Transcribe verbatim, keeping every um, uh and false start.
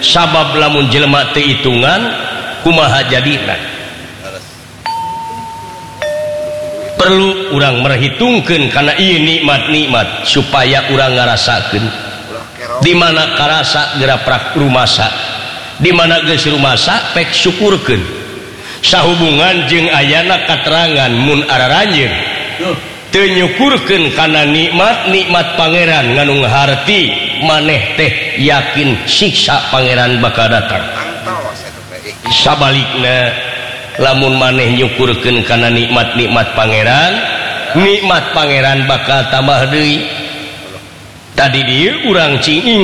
sabab lamun jelema teu hitungan kumaha jadina. Perlu urang merhitungkeun kana ieu nikmat-nikmat supaya urang ngarasakeun di mana karasa gerak rumasa, di mana geus rumasa pek syukurkeun. Sahubungan jeung ayana katerangan mun araranjeun teu nyukurkeun kana nikmat-nikmat pangeran nganu ngaharti maneh teh yakin siksa pangeran bakal datang. Sabalikna lamun maneh nyukurkeun kana nikmat-nikmat pangeran, nikmat pangeran bakal tambah deui. Tadi dieu urang cing